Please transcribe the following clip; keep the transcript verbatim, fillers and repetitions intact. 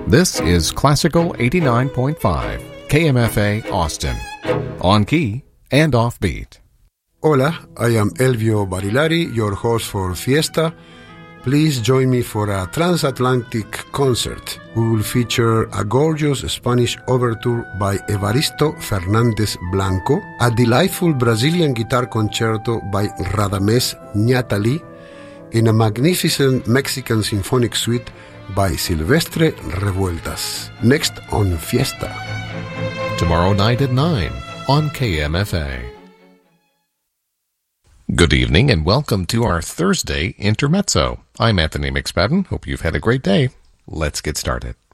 This is Classical eighty-nine point five, K M F A Austin. On key and offbeat. Hola, I am Elvio Barilari, your host for Fiesta. Please join me for a transatlantic concert. We will feature a gorgeous Spanish overture by Evaristo Fernández Blanco, a delightful Brazilian guitar concerto by Radamés Ñátali, and a magnificent Mexican symphonic suite by Silvestre Revueltas. Next on Fiesta. Tomorrow night at nine on K M F A. Good evening and welcome to our Thursday Intermezzo. I'm Anthony McSpadden. Hope you've had a great day. Let's get started.